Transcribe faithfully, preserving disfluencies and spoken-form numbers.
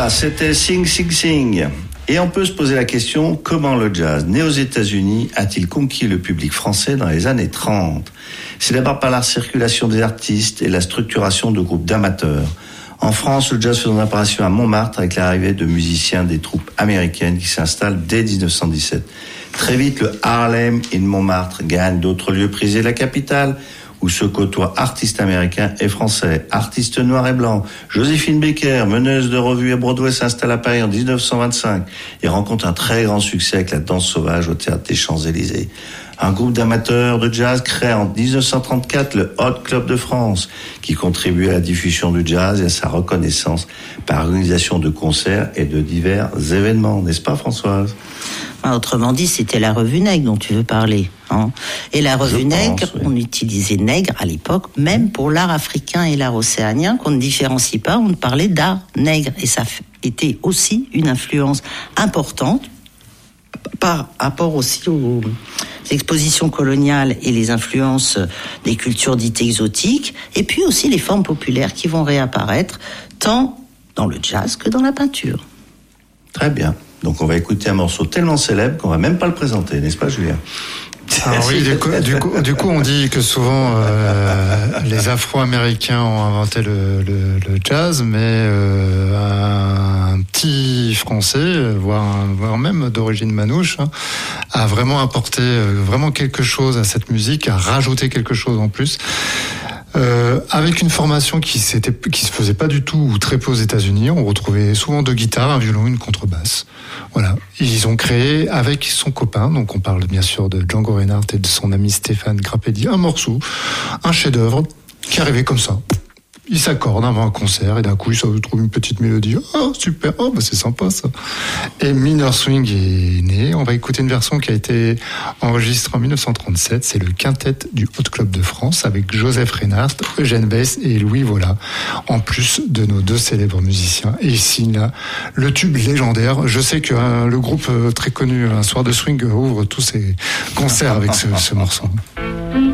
Voilà, c'était Sing Sing Sing. Et on peut se poser la question, comment le jazz, né aux États-Unis, a-t-il conquis le public français dans les années trente ? C'est d'abord par la circulation des artistes et la structuration de groupes d'amateurs. En France, le jazz fait son apparition à Montmartre avec l'arrivée de musiciens des troupes américaines qui s'installent dès dix-neuf cent dix-sept. Très vite, le Harlem in Montmartre gagne d'autres lieux prisés de la capitale, où se côtoient artistes américains et français, artistes noirs et blancs. Joséphine Baker, meneuse de revue à Broadway, s'installe à Paris en dix-neuf cent vingt-cinq et rencontre un très grand succès avec la danse sauvage au théâtre des Champs-Élysées. Un groupe d'amateurs de jazz crée en dix-neuf cent trente-quatre le Hot Club de France, qui contribue à la diffusion du jazz et à sa reconnaissance par l'organisation de concerts et de divers événements. N'est-ce pas, Françoise ? Autrement dit, c'était la revue Nègre dont tu veux parler. Hein. Et la revue Je Nègre, pense, oui. on utilisait Nègre à l'époque, même pour l'art africain et l'art océanien, qu'on ne différencie pas, on parlait d'art nègre. Et ça était aussi une influence importante par rapport aussi aux expositions coloniales et les influences des cultures dites exotiques, et puis aussi les formes populaires qui vont réapparaître, tant dans le jazz que dans la peinture. Très bien. Donc on va écouter un morceau tellement célèbre qu'on va même pas le présenter, n'est-ce pas, Julien ? Ah oui, du coup, du coup, du coup, on dit que souvent euh, les Afro-Américains ont inventé le, le, le jazz, mais euh, un petit Français, voire, voire même d'origine manouche, hein, a vraiment apporté euh, vraiment quelque chose à cette musique, a rajouté quelque chose en plus. Euh, avec une formation qui s'était, qui se faisait pas du tout ou très peu aux États-Unis, on retrouvait souvent deux guitares, un violon, une contrebasse. Voilà. Ils ont créé avec son copain, donc on parle bien sûr de Django Reinhardt et de son ami Stéphane Grappelli, un morceau, un chef-d'œuvre qui arrivait comme ça. Ils s'accordent avant un concert et d'un coup ils se trouvent une petite mélodie. Oh super, oh bah c'est sympa ça. Et Minor Swing est né. On va écouter une version qui a été enregistrée en dix-neuf cent trente-sept. C'est le quintet du Hot Club de France avec Joseph Reinhardt, Eugène Bess et Louis Vola, en plus de nos deux célèbres musiciens. Et ici là, le tube légendaire. Je sais que hein, le groupe euh, très connu Un Soir de Swing ouvre tous ses concerts avec ce, ce morceau.